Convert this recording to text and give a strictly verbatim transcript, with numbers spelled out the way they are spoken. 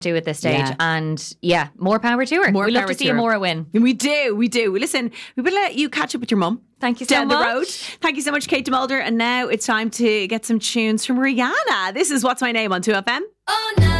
do at this stage. Yeah. And yeah, more power to her. More we love power to see to a her. Maura win. We do, we do. Listen, we will let you catch up with your mum. Thank you so down much. the road. Thank you so much, Kate DeMulder. And now it's time to get some tunes from Rihanna. This is What's My Name on two F M. Oh, no.